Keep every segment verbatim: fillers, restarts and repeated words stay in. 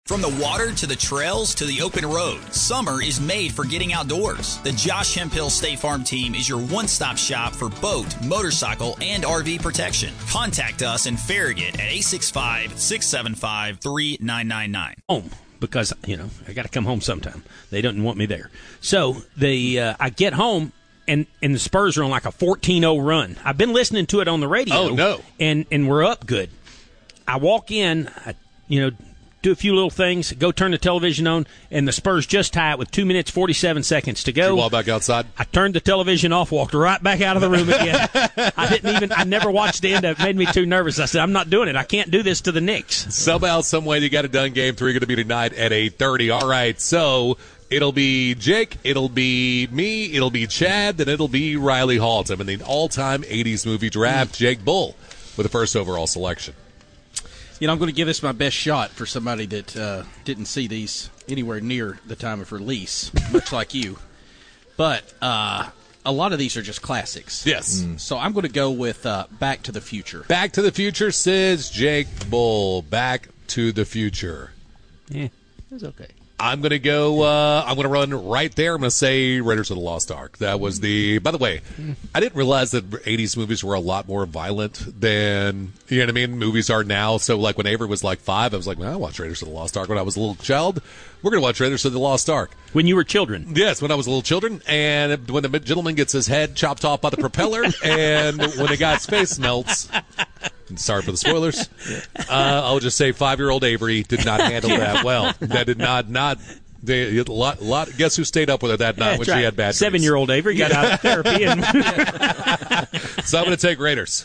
From the water to the trails to the open road, summer is made for getting outdoors. The Josh Hemphill State Farm team is your one-stop shop for boat, motorcycle, and R V protection. Contact us in Farragut at eight six five, six seven five, three nine nine nine. Home, because, you know, I got to come home sometime. They don't want me there. So the uh, I get home, and, and the Spurs are on like a fourteen oh run. I've been listening to it on the radio. Oh, no. And, and we're up good. I walk in, I, you know, do a few little things, go turn the television on, and the Spurs just tie it with two minutes, forty-seven seconds to go. Did you walk back outside? I turned the television off, walked right back out of the room again. I didn't even, I never watched the end of it. It made me too nervous. I said, I'm not doing it. I can't do this to the Knicks. Somehow, some way, you got it done. Game three going to be tonight at eight thirty. All right, so it'll be Jake, it'll be me, it'll be Chad, then it'll be Riley Haltom in the all-time eighties movie draft. Jake Bull with the first overall selection. You know, I'm going to give this my best shot for somebody that uh, didn't see these anywhere near the time of release, much like you. But uh, a lot of these are just classics. Yes. Mm. So I'm going to go with uh, Back to the Future. Back to the Future, says Jake Bull. Back to the Future. Yeah, it's okay. I'm going to go, uh, I'm going to run right there. I'm going to say Raiders of the Lost Ark. That was the, by the way, I didn't realize that eighties movies were a lot more violent than, you know what I mean, movies are now. So, like, when Avery was like five, I was like, man, I watched Raiders of the Lost Ark when I was a little child. We're going to watch Raiders of the Lost Ark. When you were children? Yes, when I was a little children. And when the gentleman gets his head chopped off by the propeller, and when the guy's face melts. Sorry for the spoilers. Uh, I'll just say five-year-old Avery did not handle that well. That did not, not, they, a lot, lot, guess who stayed up with her that night yeah, when right. she had bad dreams? Seven-year-old Avery got out of therapy. And so I'm going to take Raiders.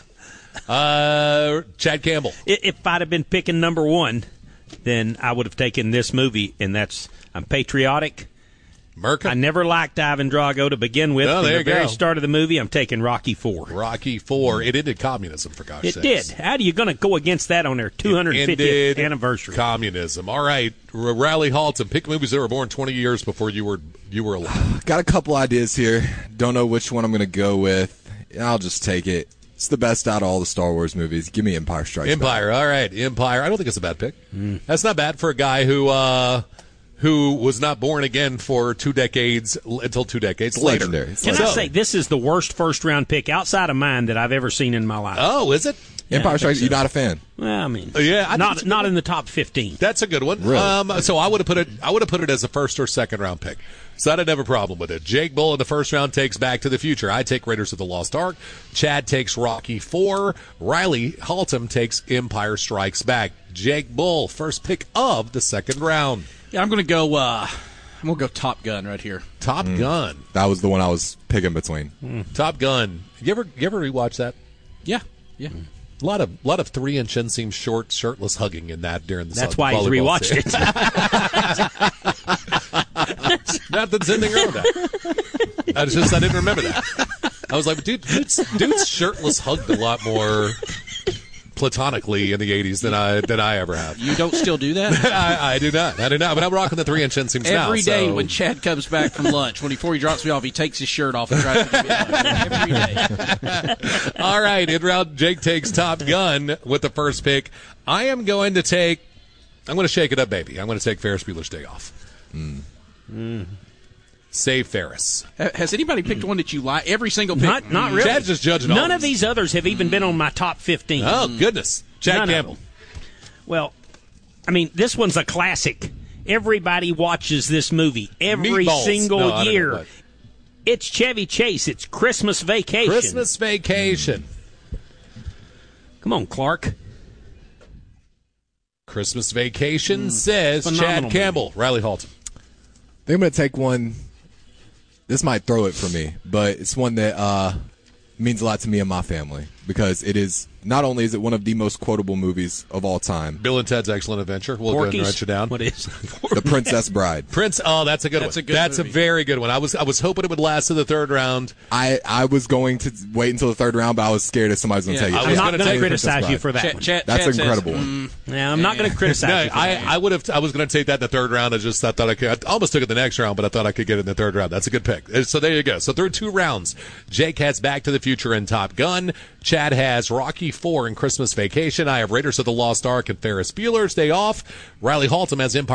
Uh, Chad Campbell. If I'd have been picking number one, then I would have taken this movie, and that's, I'm patriotic. Merca? I never liked Ivan Drago to begin with. Oh, there From you the very go. start of the movie, I'm taking Rocky Four. Rocky Four. It ended communism, for gosh It sakes. did. How are you going to go against that on their two hundred fiftieth anniversary? Communism. All right, R- Riley Haltom. Pick movies that were born twenty years before you were you were alive. Got a couple ideas here. Don't know which one I'm going to go with. I'll just take it. It's the best out of all the Star Wars movies. Give me Empire Strikes Empire. Back. All right, Empire. I don't think it's a bad pick. Mm. That's not bad for a guy who uh, who was not born again for two decades until two decades It's later. legendary. It's Can so, I say this is the worst first-round pick outside of mine that I've ever seen in my life? Oh, is it? Yeah, Empire Strikes. so. You're not a fan. Well, I mean, Uh, yeah, I think not it's a good not one. in the top fifteen. That's a good one. Really? Um, so I would have put it. I would have put it as a first or second round pick. So I didn't have a problem with it. Jake Bull in the first round takes Back to the Future. I take Raiders of the Lost Ark. Chad takes Rocky Four. Riley Haltom takes Empire Strikes Back. Jake Bull, first pick of the second round. Yeah, I'm going to go. Uh, I'm going to go Top Gun right here. Top Gun. That was the one I was picking between. Mm. Top Gun. You ever you ever rewatch that? Yeah, yeah. Mm. A lot of lot of three inch inseam short shirtless hugging in that during the. That's the why he's volleyball rewatched it. Not that there's anything wrong with that. I was just I didn't remember that. I was like, dude, dude's, dude's shirtless hugged a lot more platonically in the eighties than I than I ever have. You don't still do that? I, I do not. I do not. But I'm rocking the three inch inseams now. Every day so. when Chad comes back from lunch, when before he drops me off, he takes his shirt off and tries to give me lunch. Every day. All right, in round, Jake takes Top Gun with the first pick. I am going to take. I'm going to shake it up, baby. I'm going to take Ferris Bueller's Day Off. Mm. Mm. Save Ferris. Has anybody picked one that you like? Every single pick? Not, not really. Chad's just judging all None of of these others have even been on my top fifteen. Oh, goodness. Chad None Campbell. of them. Well, I mean, this one's a classic. Everybody watches this movie every Meatballs. single No, I don't know year. what. It's Chevy Chase. It's Christmas Vacation. Christmas Vacation. Come on, Clark. Christmas Vacation Mm, says phenomenal Chad Campbell. Riley Haltom. I think I'm going to take one. This might throw it for me, but it's one that uh, means a lot to me and my family because it is not only is it one of the most quotable movies of all time. Bill and Ted's Excellent Adventure. We'll Porky's. go and write you down. What is? The Princess Bride. Prince. Oh, that's a good That's one. a good that's movie. a very good one. I was I was hoping it would last to the third round. I, I was going to wait until the third round, but I was scared if somebody was going to Yeah, take it. I I'm was not gonna going to take criticize Princess you for that Chad, one. Chad, That's Chad an says, incredible mm, one. Yeah, I'm not going to criticize No, you for I, that. I would have. I was going to take that in the third round. I just I thought I could. I almost took it the next round, but I thought I could get it in the third round. That's a good pick. So there you go. So through two rounds, Jake has Back to the Future and Top Gun. Chad has Rocky Four and Christmas Vacation. I have Raiders of the Lost Ark and Ferris Bueller's Day Off. Riley Haltom has Empire